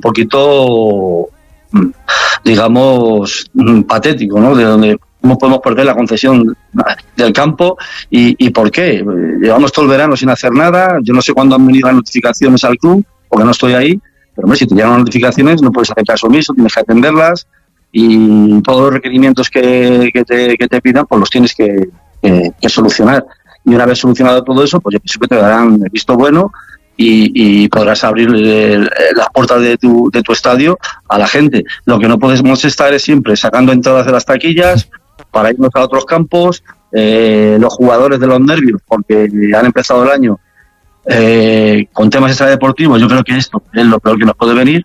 poquito, digamos, patético, ¿no? De donde cómo podemos perder la concesión del campo y por qué. Llevamos todo el verano sin hacer nada. Yo no sé cuándo han venido las notificaciones al club, porque no estoy ahí, pero hombre, si te llegan las notificaciones no puedes hacer caso omiso, tienes que atenderlas y todos los requerimientos que te pidan pues los tienes que solucionar. Y una vez solucionado todo eso, pues yo pienso que te darán el visto bueno y podrás abrir las puertas de tu estadio a la gente. Lo que no podemos estar es siempre sacando entradas de las taquillas para irnos a otros campos, los jugadores de los nervios, porque han empezado el año con temas extradeportivos. Yo creo que esto es lo peor que nos puede venir.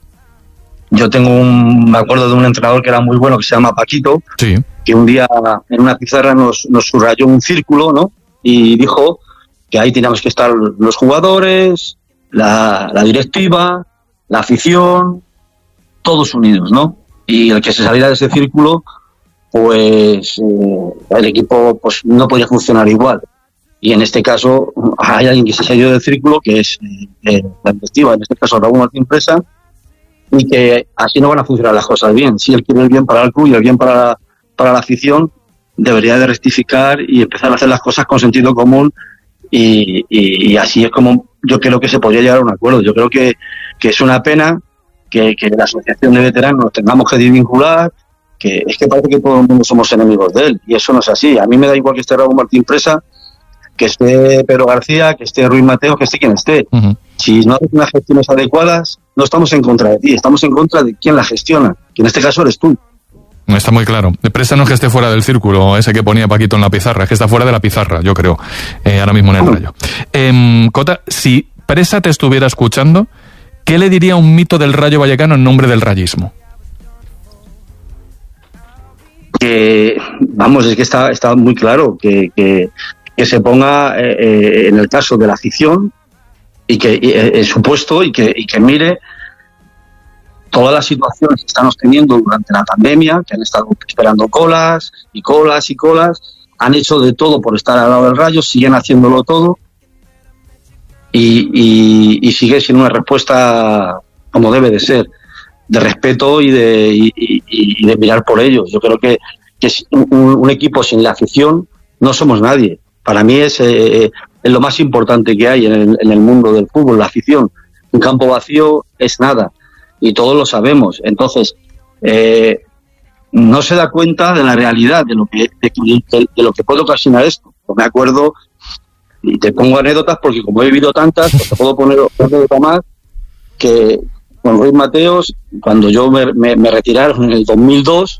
Yo me acuerdo de un entrenador que era muy bueno, que se llama Paquito, sí, que un día en una pizarra nos subrayó un círculo, ¿no? Y dijo que ahí teníamos que estar los jugadores, la directiva, la afición, todos unidos, ¿no? Y el que se saliera de ese círculo, pues el equipo pues no podía funcionar igual. Y en este caso hay alguien que se salió del círculo, que es la directiva, en este caso Raúl Martín Presa, y que así no van a funcionar las cosas bien. Si él quiere el bien para el club y el bien para la afición, debería de rectificar y empezar a hacer las cosas con sentido común y así es como yo creo que se podría llegar a un acuerdo. Yo creo que es una pena que la asociación de veteranos tengamos que desvincular, que es que parece que todo el mundo somos enemigos de él y eso no es así. A mí me da igual que esté Raúl Martín Presa, que esté Pedro García, que esté Ruiz Mateo, que esté quien esté. Uh-huh. Si no hay unas gestiones adecuadas, no estamos en contra de ti, estamos en contra de quien la gestiona, que en este caso eres tú. Está muy claro. Presa no es que esté fuera del círculo, ese que ponía Paquito en la pizarra, es que está fuera de la pizarra, yo creo, ahora mismo en el Rayo. Cota, si Presa te estuviera escuchando, ¿qué le diría un mito del Rayo Vallecano en nombre del rayismo? Vamos, es que está muy claro que se ponga en el caso de la afición y que en su puesto y que mire todas las situaciones que estamos teniendo durante la pandemia, que han estado esperando colas, han hecho de todo por estar al lado del Rayo, siguen haciéndolo todo y sigue siendo una respuesta como debe de ser, de respeto y de mirar por ellos. Yo creo que un equipo sin la afición no somos nadie. Para mí es lo más importante que hay en el mundo del fútbol, la afición. Un campo vacío es nada. Y todos lo sabemos. Entonces, no se da cuenta de la realidad de lo que puede ocasionar esto. Yo me acuerdo, y te pongo anécdotas porque como he vivido tantas, pues te puedo poner otra anécdota más, que con Ruiz Mateos, cuando yo me retiraron en el 2002,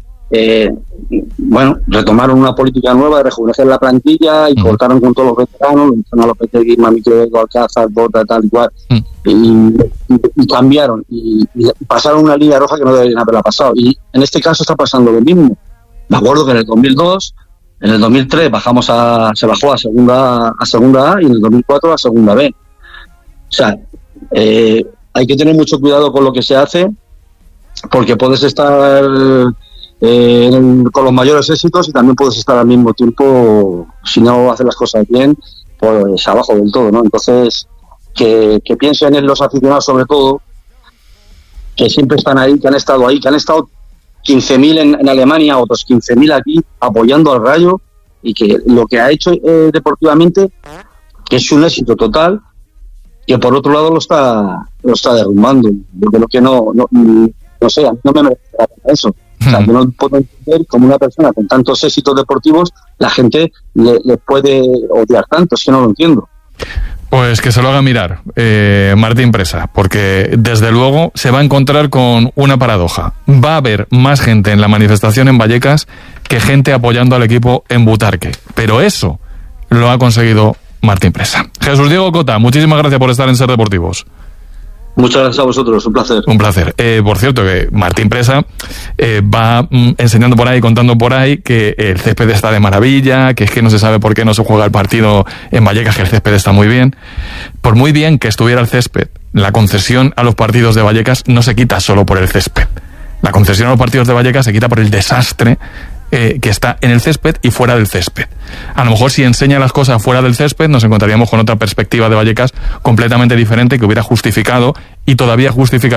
retomaron una política nueva de rejuvenecer la plantilla y cortaron con todos los veteranos, a los Petegui, Mamito, Alcázar, Bota, tal y cual, y cambiaron y pasaron una línea roja que no deberían haberla pasado. Y en este caso está pasando lo mismo. Me acuerdo que en el 2002, en el 2003 se bajó a segunda A y en el 2004 a segunda B. O sea, hay que tener mucho cuidado con lo que se hace, porque puedes estar con los mayores éxitos y también puedes estar al mismo tiempo, si no haces las cosas bien, pues abajo del todo, ¿no? Entonces, que piensen en los aficionados sobre todo, que siempre están ahí, que han estado 15.000 en Alemania, otros 15.000 aquí apoyando al Rayo, y que lo que ha hecho deportivamente, que es un éxito total, que por otro lado lo está derrumbando. Yo creo que no sé, no me merece eso. O sea, yo no puedo entender cómo una persona con tantos éxitos deportivos la gente le puede odiar tanto, es que no lo entiendo. Pues que se lo haga mirar Martín Presa, porque desde luego se va a encontrar con una paradoja. Va a haber más gente en la manifestación en Vallecas que gente apoyando al equipo en Butarque, pero eso lo ha conseguido Martín Presa. Jesús Diego Cota, muchísimas gracias por estar en Ser Deportivos. Muchas gracias a vosotros, un placer. Un placer. Por cierto, que Martín Presa va enseñando por ahí, contando por ahí, que el césped está de maravilla, que es que no se sabe por qué no se juega el partido en Vallecas, que el césped está muy bien. Por muy bien que estuviera el césped, la concesión a los partidos de Vallecas no se quita solo por el césped. La concesión a los partidos de Vallecas se quita por el desastre que está en el césped y fuera del césped. A lo mejor si enseña las cosas fuera del césped nos encontraríamos con otra perspectiva de Vallecas completamente diferente que hubiera justificado y todavía justifica